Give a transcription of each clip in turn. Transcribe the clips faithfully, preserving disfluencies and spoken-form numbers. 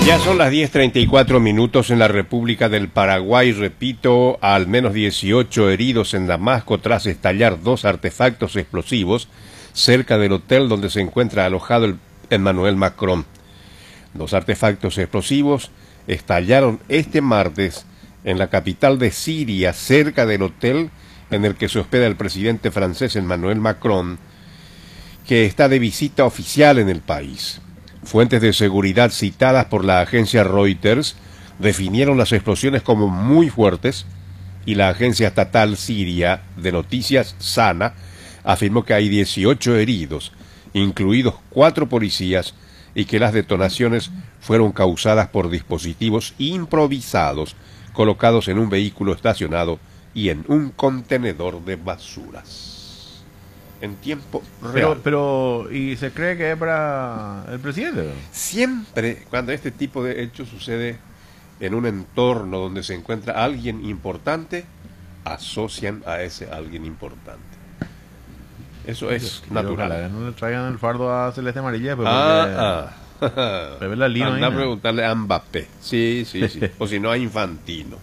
Ya son las diez treinta y cuatro minutos en la República del Paraguay. Repito, al menos dieciocho heridos en Damasco tras estallar dos artefactos explosivos cerca del hotel donde se encuentra alojado el Emmanuel Macron. Dos artefactos explosivos estallaron este martes en la capital de Siria, cerca del hotel en el que se hospeda el presidente francés Emmanuel Macron, que está de visita oficial en el país. Fuentes de seguridad citadas por la agencia Reuters definieron las explosiones como muy fuertes y la agencia estatal siria de noticias SANA afirmó que hay dieciocho heridos, incluidos cuatro policías, y que las detonaciones fueron causadas por dispositivos improvisados colocados en un vehículo estacionado y en un contenedor de basuras. En tiempo real. Pero, pero, ¿y se cree que es para el presidente? Siempre, cuando este tipo de hechos sucede en un entorno donde se encuentra alguien importante, asocian a ese alguien importante. Eso es Pero natural. ojalá no le traigan el fardo a Celeste Amarilla. Pero Ah, ah. Pepe la línea. Anda a preguntarle a Mbappé. Sí, sí, sí. O si no, a Infantino.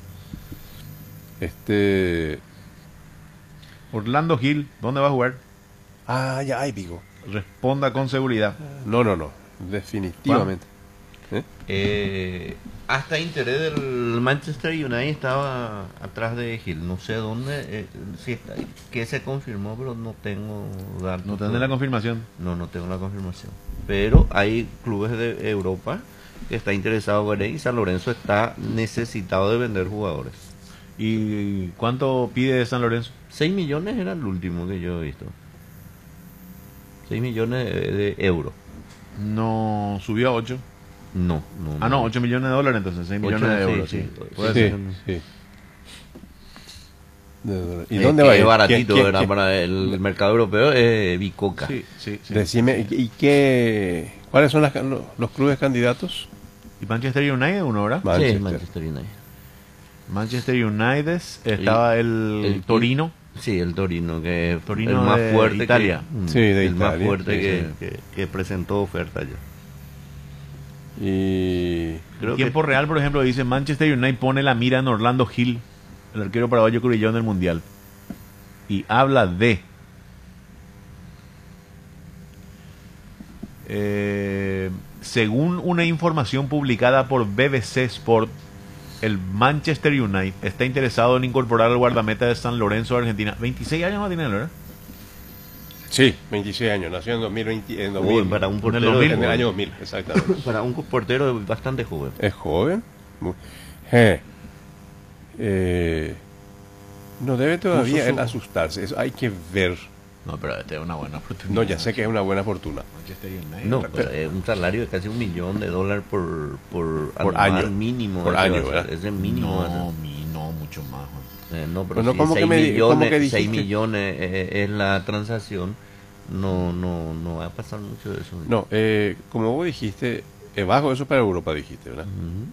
Este... Orlando Gil, ¿dónde va a jugar? Ah, ya hay, Vigo. Responda con seguridad. No, no, no. Definitivamente. ¿Eh? Eh, hasta interés del Manchester United estaba atrás de Gil. No sé dónde, eh, si está, que se confirmó, pero no tengo datos. ¿No tenés la confirmación? No, no tengo la confirmación. Pero hay clubes de Europa que está interesado en él y San Lorenzo está necesitado de vender jugadores. ¿Y cuánto pide San Lorenzo? seis millones era el último que yo he visto. seis millones de, de euros. No, subió a ocho. No, no. Ah, no, ocho millones de dólares, entonces seis millones de euros. Sí, sí. Puede sí, ser. Sí. ¿Y eh, dónde va a ir? Es baratito, ¿Qué, ¿verdad? Qué, para el, el mercado europeo es Bicoca. Sí, sí, sí. Decime, ¿y qué? ¿Cuáles son las, los, los clubes candidatos? ¿Y Manchester United uno, verdad? Manchester. Sí, Manchester United. Manchester United, estaba el, el, el Torino. Sí, el Torino, que es Torino el más de fuerte Italia. Que, sí, de el Italia. más fuerte sí, que, sí. Que, que presentó oferta ya. Y en tiempo que... real, por ejemplo, dice Manchester United pone la mira en Orlando Gil, el arquero paraguayo crudillón del Mundial. Y habla de... Eh, según una información publicada por B B C Sport, el Manchester United está interesado en incorporar al guardameta de San Lorenzo de Argentina. veintiséis años más tiene, ¿verdad? Sí, veintiséis años, nació en dos mil veinte, en dos mil, Uy, para un portero en, el, de en el año dos mil, exactamente. Para un portero bastante joven. ¿Es joven? Eh, eh, no debe todavía él asustarse, eso hay que ver. No, pero esta es una buena oportunidad. No, ya sé que es una buena fortuna. No, pero es un salario de casi un millón de dólares por, por, por año mínimo. Por año, ¿verdad? Es el mínimo. No, mi, no mucho más. Eh, no, pero bueno, si ¿cómo seis que me, millones, ¿cómo que seis millones eh, es la transacción, no, no, no va a pasar mucho de eso. No, eh, como vos dijiste, es bajo eso para Europa, dijiste, ¿verdad?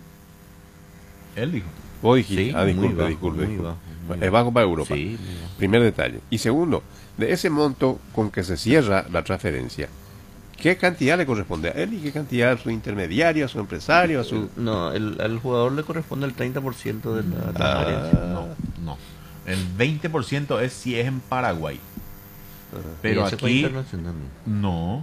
Uh-huh. Él dijo. Vos dijiste, sí, ah, disculpe, muy bajo, disculpe. Muy disculpe. bajo, muy es bajo. bajo para Europa. Sí, primer detalle. Y segundo, de ese monto con que se cierra la transferencia, ¿qué cantidad le corresponde a él y qué cantidad a su intermediario, a su empresario, a su...? No, el, al jugador le corresponde el treinta por ciento de la transferencia. Ah, no, no. El veinte por ciento es si es en Paraguay. Uh-huh. Pero aquí... No.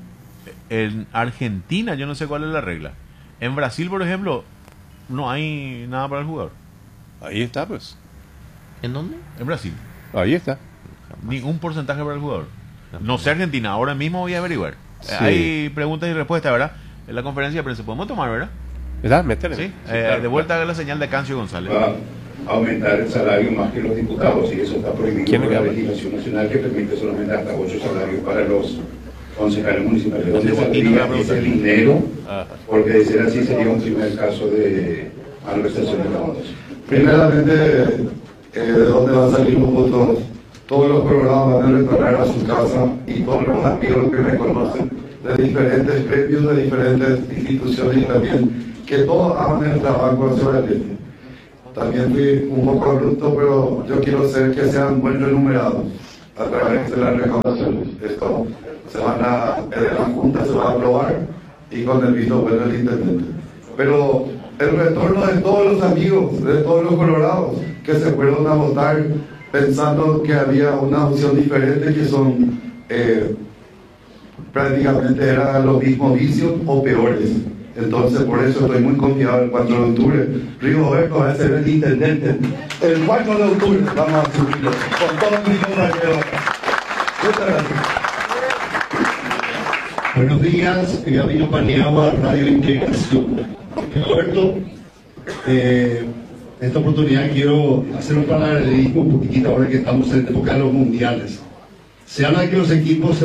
En Argentina yo no sé cuál es la regla. En Brasil, por ejemplo, no hay nada para el jugador. Ahí está, pues. ¿En dónde? En Brasil. Ahí está. Ningún porcentaje para el jugador. No sé Argentina, ahora mismo voy a averiguar. Sí. Hay preguntas y respuestas, ¿verdad? En la conferencia de prensa podemos tomar, ¿verdad? ¿Verdad? Métele. Sí, sí eh, claro, de vuelta claro. a la señal de Cancio González. Va a aumentar el salario más que los diputados y eso está prohibido por la legislación nacional que permite solamente hasta ocho salarios para los concejales municipales. ¿Dónde saldría ese dinero? Porque de ser así sería un primer caso de malversación de fondos. Primeramente, eh, ¿de dónde van a salir los votos? Todos los programas van a retornar a su casa y todos los amigos que me conocen de diferentes premios, de diferentes instituciones y también que todos hagan el trabajo sobre el ley. También fui un poco abrupto, pero yo quiero ser que sean buen renumerados a través de las recaudaciones. Esto se van a, de la Junta se va a aprobar y con el visto bueno del intendente. pero el retorno de todos los amigos, de todos los colorados que se fueron a votar pensando que había una opción diferente, que son eh, prácticamente eran los mismos vicios o peores. Entonces, por eso estoy muy confiado el cuatro de octubre. Rigoberto va a ser el intendente. El cuatro de octubre vamos a subirlo con todos mis compañeros. Muchas gracias. Buenos días, Gabino Paniagua, Radio Integración. Rigoberto, eh, en esta oportunidad quiero hacer un paralelismo un poquitito ahora que estamos en época de los mundiales. Se habla de que los equipos se